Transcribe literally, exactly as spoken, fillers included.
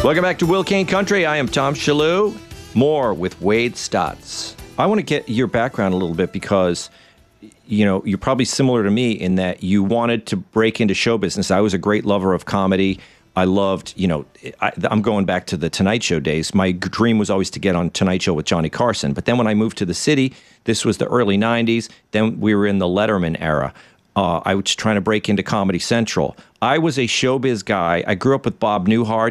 Welcome back to Will Kane Country. I am Tom Shalhoub. More with Wade Stotts. I want to get your background a little bit because, you know, you're probably similar to me in that you wanted to break into show business. I was a great lover of comedy. I loved, you know, I, I'm going back to the Tonight Show days. My dream was always to get on Tonight Show with Johnny Carson. But then when I moved to the city, this was the early nineties. Then we were in the Letterman era. Uh, I was trying to break into Comedy Central. I was a showbiz guy. I grew up with Bob Newhart.